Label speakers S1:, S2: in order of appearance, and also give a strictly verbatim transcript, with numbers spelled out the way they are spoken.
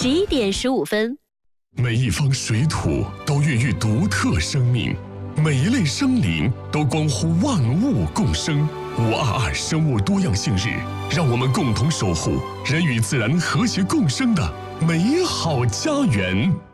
S1: 十一点十五分。
S2: 每一方水土都孕育独特生命，每一类生灵都关乎万物共生。五二二生物多样性日，让我们共同守护人与自然和谐共生的美好家园。